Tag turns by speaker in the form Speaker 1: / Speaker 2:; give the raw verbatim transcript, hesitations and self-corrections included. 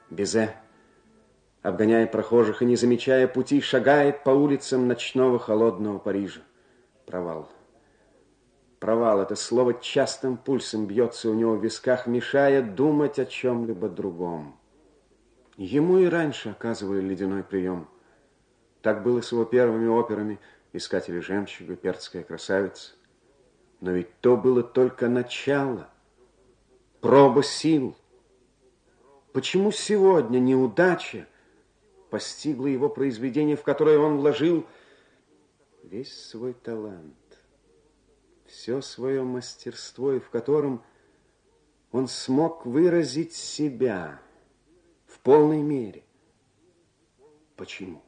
Speaker 1: Бизе, обгоняя прохожих и не замечая пути, шагает по улицам ночного холодного Парижа. Провал. Провал. Это слово частым пульсом бьется у него в висках, мешая думать о чем-либо другом. Ему и раньше оказывали ледяной прием. Так было с его первыми операми «Искатели жемчуга», «Перцкая красавица». Но ведь то было только начало, проба сил. Почему сегодня неудача постигла его произведение, в которое он вложил весь свой талант, все свое мастерство, и в котором он смог выразить себя в полной мере? Почему?